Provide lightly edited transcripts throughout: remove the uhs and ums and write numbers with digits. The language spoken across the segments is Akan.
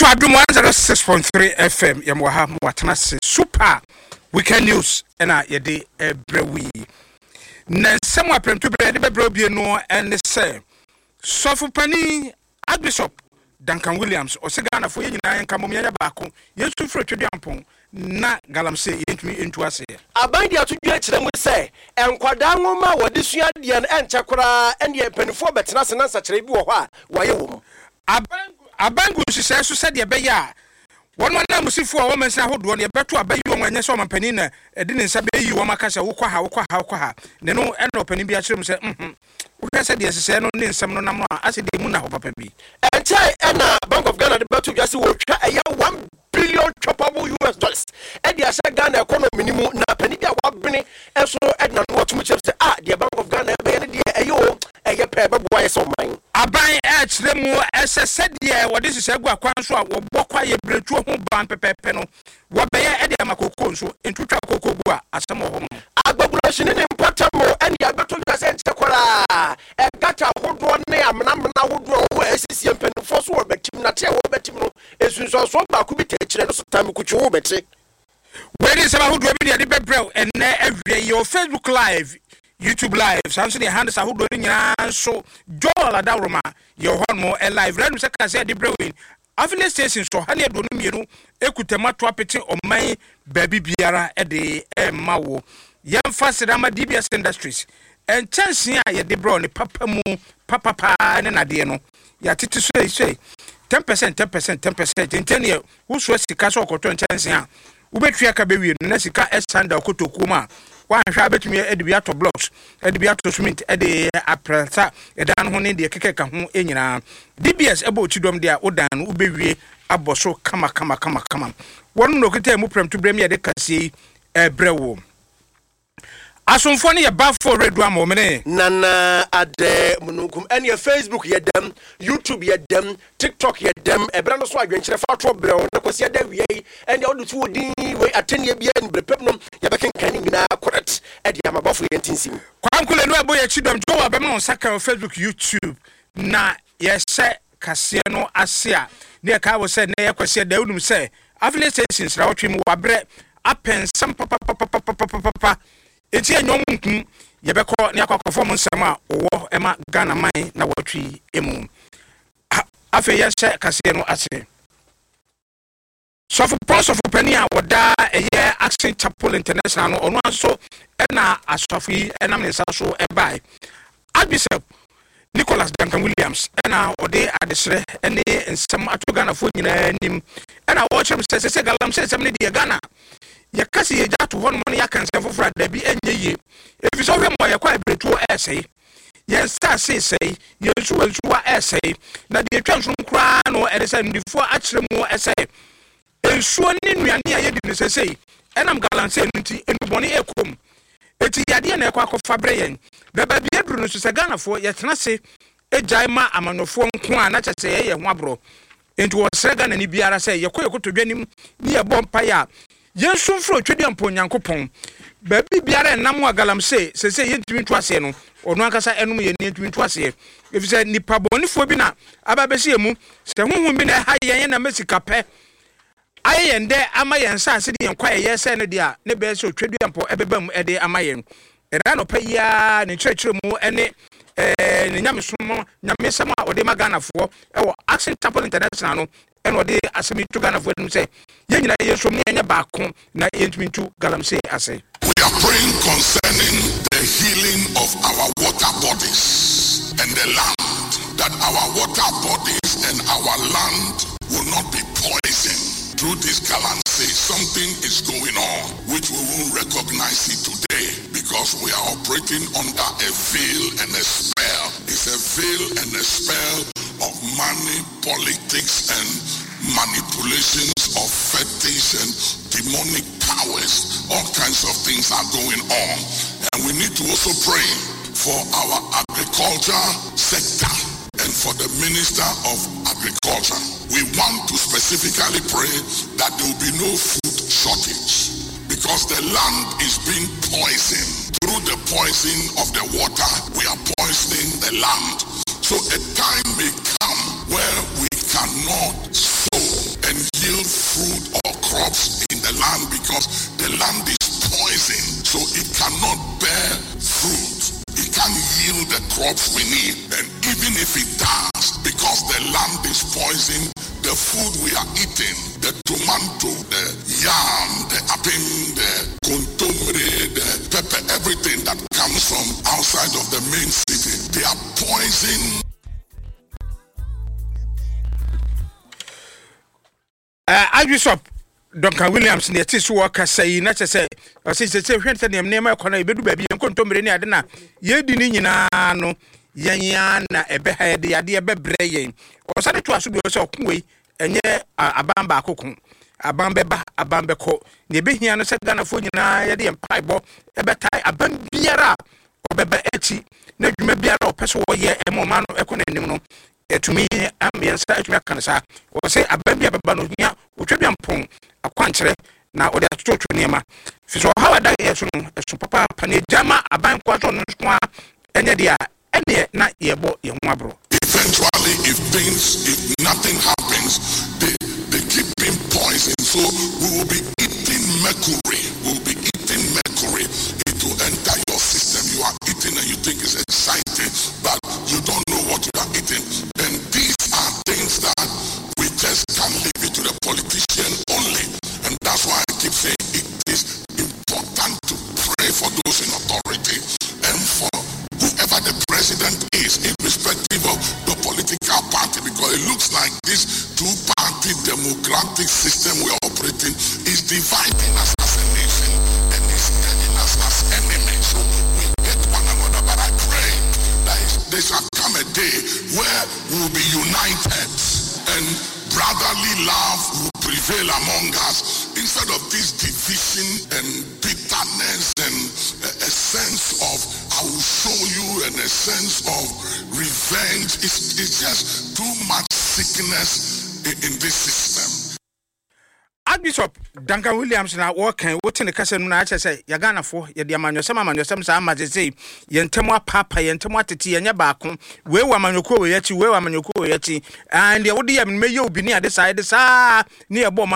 to Adum 106.3 FM yamwaha mwatanase super weekend news ena yede ebrewi na nsɛm apem to bre de bebre obie no ene se Sofupani Archbishop Duncan Williams osegana fo yina nka mom ya baako yesu fro twede ampon na galamse yentumi entu ase abandi atudwe kire mu se enkwada nwoma wode sua de en enchekora ene penifo betena se na nsakire bi wo ho a waye wo mu abangu sise so se de be ya won na musifo a wo mensa hodo ne beto abayi wo anya so mampani na edi ne nsa be yi wo makasa wo kwa ha ne no eno pani bi a kire mu se wo kasa de sise no ne nsam no nam a ase de mu na ho papa bi entai ena Bank of Ghana de beto dwase wo twa eya 1 billion choppable US dollars edi asa Ghana economy ni mu na pani bi a wabene eso edna no watum kire se the Bank of Ghana be ne de eyo eye pe be boy so man aban e kire mu esese de wo de sise gu akwan so a wo bokwa ye bretu ho ban pepepe no wo be ye ede amakoko nso entutwa kokoko gu a asem ho agbagulo shine ne impotamo eni abeto dwase nchekola e gata hodo ne amna hodo wo esisi empenfo so wo betim na te wo betim no esunso so ba ku bi te kire no so tam ku wo beti we ni sama hodo bi de bebrel enne awie your Facebook live YouTube live sanso de hands ahodo ni nyina so Joel Adawroma your hono e live ranu se ka se de brewin afile station so ha ne do no mienu ekutama to apete oman baby biara e de mawo yemfa sedama DBS Industries en chance a ye de bro ne papa mu papa ne nade no ya tete so 10% intene wo so sika so okoto chance a wo betwa ka bewie no na sika estanda okotoku ma wan hwa betumi edibiato blocks edibiato cement ede aprata edan ho ne de kekeka ho enyina DBS ebo chidom de a odan no ubewie aboso kama wonu no kete mu prem to brem ye de kase ebrewo asomfo ne ye bafo redu amomene nana ade mununkum ene Facebook ye dem YouTube ye dem TikTok ye dem ebra no so adwenkyere fatwo brew na kwasi ada wiei ene odu tu odin we atenie bia ni brepem no ye bekenkan nyina correct ede amabafo ye ntinsim kwankule no abo ye chidom jo abema on saka Facebook YouTube na ye se kase no ase a ne ka wo se ne ye kwasi ada unum se afile stations ra otwe mu wabre apensam papa eti enyom nkun ye beko ne akwakwofo mo nsem a wo ema Ghana man na watwi emu afi ye se kase no ase Sofupani a woda eye Action Chapel International no ono aso na asofi enam nsa so ebai Archbishop Nicholas Duncan Williams na ode adesre ene nsem ato Ghana fo nyina nim na wo chem se galam se sem ne de Ghana ya kasi ye jato hono man ya kan se fofora da bi enye ye efi so hwemo ye kwa bretu essay ye star say ye suwa essay na de twanso nkra no edese ndifo akire mu essay ensuo ni nuane ye di se sei enam galanse nti enuboni ekom eti yade na ekwa kofabre yen baba bi eduru no so se Ghana fo ye tena se ejai ma amanofo nko a na kyese ye ho abro enti wo sre Ghana ni biara se ye kotodwanim ni ye bompa ya Yesu fro twedi ampon Nyankopon baby biara nam wa galamse se yentumi ntwase no ono akasa enum ye yentumi ntwase efise nipa bonifo bi na ababese emu se honhom bi na ha yen na mesika pe ayende amayen sase de yenkwa ye se ne dia ne be se twedi ampo ebebam ede amayen era no paya ne church mu ene ne nyamesom nyamesam a ode maganafo ewo Action Chapel International no eno de asemi to Ghana fo say ye nyina ye som ne nya baako na yentumi ntu galamse ase. We are praying concerning the healing of our water bodies and the land, that our water bodies and our land will not be poisoned. Through this galamse, something is going on which we won't recognize it today because we are operating under a veil and a spell. It's a veil and a spell of money, politics, and manipulations of fetish and demonic powers. All kinds of things are going on. And we need to also pray for our agriculture sector and for the Minister of Agriculture. We want to specifically pray that there will be no food shortage because the land is being poisoned. Through the poison of the water, we are poisoning the land. So a time may come where we cannot sow land is poisoned, so it cannot bear fruit. It can't yield the crops we need. And even if it does, because the land is poisoned, the food we are eating, the tomato, the yam, the apim, the kontomire, the pepper, everything that comes from outside of the main city, they are poisoned. Archbishop Duncan Williams ne ti so waka sai na chese o se hwente ne nema ekona ebedu baabi enkontomire ne ade na ye di ni nyina no yenya na ebe ha de ade ebebre yen o sa de to aso bi o se okunwe enye abamba akokun abambeba abambeko ne ebehia no se Ghana fo nyina ye de empaibo ebetai abambiara obeba echi na dwuma biara o pese wo ye emoma no ekona nim no etumi ambiensa etumi akansa o se abambia beba no nya otwabia mpon akwankyere na ode atoto niema fiso hawa da yeso no eso papa pane jama aban kwato no so enye dia ene na yebo ye ho abro. Eventually if nothing happens, they keep being poisoned, so we will be eating mercury. It will enter your system. You are eating and you think it's exciting, but you don't know what you are eating. And these are things that we just can't leave it to the politician only. And that's why I keep saying it is important to pray for those in authority and for whoever the president is, irrespective of the political party, because it looks like this two-party democratic system we are operating is dividing us as a nation and is turning us as enemies. So we hate one another, but I pray that there shall come a day where we will be united and brotherly love will prevail among us instead of this division and bitterness and a sense of I will show you and a sense of revenge. It's just too much sickness in this system. Archbishop Duncan Williams na working wotin the kase no na ache say ya Ghana fo ye de amanyosem sa amagese ye ntemu apapa ye ntemu atete ye nya baako we wa amanyoko we yachi and ye wodi ye me obi ni ade sa ne ye bɔ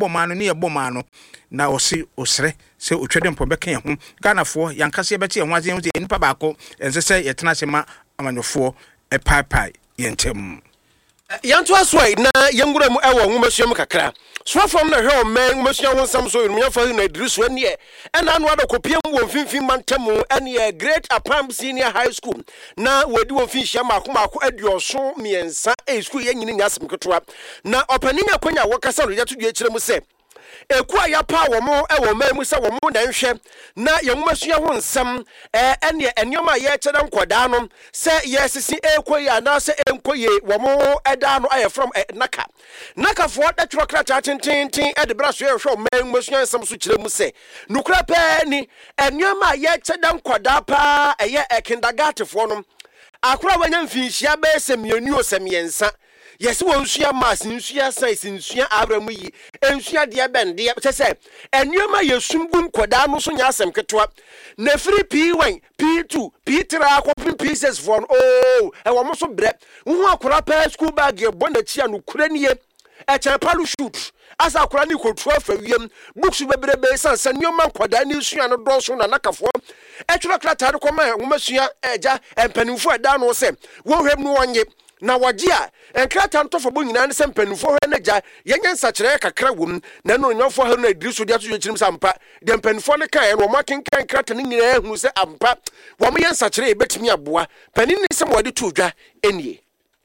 maano na osi osre se otwede mpo beka ye ho Ghana fo yankase ye beti ye ho azen ye nipa baako ense say ye tena sema amanyofo pai ye ntemu yanto asoi na yengura mu ewo nwumasuam kakra so fam na hwe o man nwumasuam ho nsam so yirumya fa na idrisu ane e na anu adokopiem wo mfimfim mantamu ane Great Apam Senior High School na wadi wo mfinhia maako aduoso miensa school yenyini nyasem ketwa na opaninya kwanya wokasa no yato due kire mu se eku ayapa wo mamu se wo mo na nhwe na yenwumasua ho nsam ene enyoma ye kyeda nkoda no se yesisi ekoyi ana se enkoyi wo mo eda no aye from naka fo da twro krata tintin de braso ye hwe mamusua nsam so kyere mu se nukura pa ni enyoma ye kyeda nkoda pa eye kindergarten fo no akura wanya mfinhia be se mienu o se miensa yes won sua mas nsua size nsua abramu yi ensua de bende se enyoma yesumbu nkoda no so nya asem ketwa na free P1 P2 P3 akopin pieces for e wo mo so bre hu akora pa school bag ye bonda chia no kura nie e chepalu shoot asa akora ni kotu afawiem books bebrebe sansa nyoma nkoda ni sua no doso na nakafo e tworo krata de koma womasua eja empanimfo eda no se wo hwem no wonye na wagia enkrata ntofo bo nyina ne se mpanimfo hwe na ja yenye nsakire kakra wom na no nyofo ha na idrisu dia so yechirim sampa de mpanimfo ne kan no makenkan krata ne nyina ehunu se ampa wo mo yensakire ebetimi aboa panin ne se mo de to dwa enie.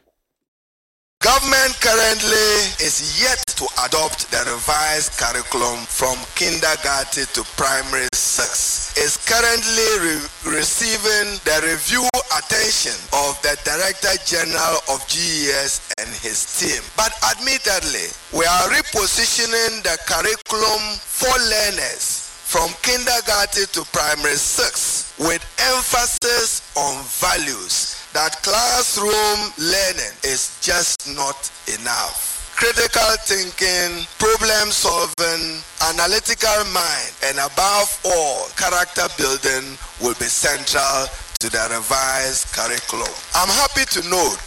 Government currently is yet to adopt the revised curriculum from kindergarten to primary 6. Is currently receiving the review attention of the Director General of GES and his team. But admittedly, we are repositioning the curriculum for learners from kindergarten to primary 6 with emphasis on values that classroom learning is just not enough. Critical thinking, problem solving, analytical mind, and above all, character building will be central to the revised curriculum. I'm happy to note